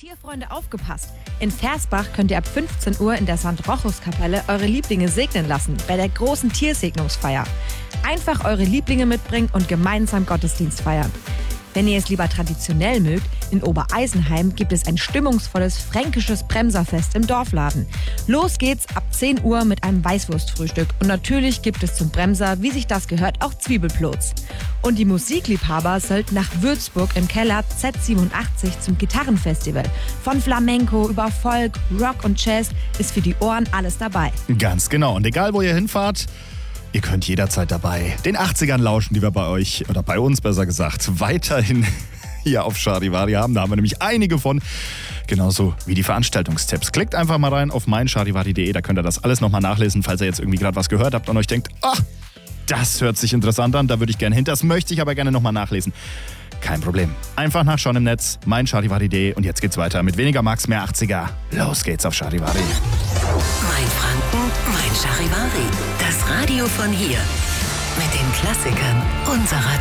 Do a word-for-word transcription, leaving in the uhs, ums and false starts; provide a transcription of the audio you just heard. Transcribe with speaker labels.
Speaker 1: Tierfreunde, aufgepasst! In Versbach könnt ihr ab fünfzehn Uhr in der Sankt Rochus-Kapelle eure Lieblinge segnen lassen bei der großen Tiersegnungsfeier. Einfach eure Lieblinge mitbringen und gemeinsam Gottesdienst feiern. Wenn ihr es lieber traditionell mögt, in Obereisenheim gibt es ein stimmungsvolles fränkisches Bremserfest im Dorfladen. Los geht's ab zehn Uhr mit einem Weißwurstfrühstück und natürlich gibt es zum Bremser, wie sich das gehört, auch Zwiebelplots. Und die Musikliebhaber sollten nach Würzburg im Keller Z siebenundachtzig zum Gitarrenfestival. Von Flamenco über Folk, Rock und Jazz ist für die Ohren alles dabei.
Speaker 2: Ganz genau. Und egal, wo ihr hinfahrt, ihr könnt jederzeit dabei den achtzigern lauschen, die wir bei euch, oder bei uns besser gesagt, weiterhin hier auf Charivari haben. Da haben wir nämlich einige von, genauso wie die Veranstaltungstipps. Klickt einfach mal rein auf mein charivari punkt de, da könnt ihr das alles nochmal nachlesen, falls ihr jetzt irgendwie gerade was gehört habt und euch denkt, ach, das hört sich interessant an, da würde ich gerne hin, das möchte ich aber gerne nochmal nachlesen. Kein Problem. Einfach nachschauen im Netz, mein charivari punkt de, und jetzt geht's weiter mit weniger Max, mehr achtziger. Los geht's auf Charivari.
Speaker 3: Mein Franken, mein Charivari. Das Radio von hier. Mit den Klassikern unserer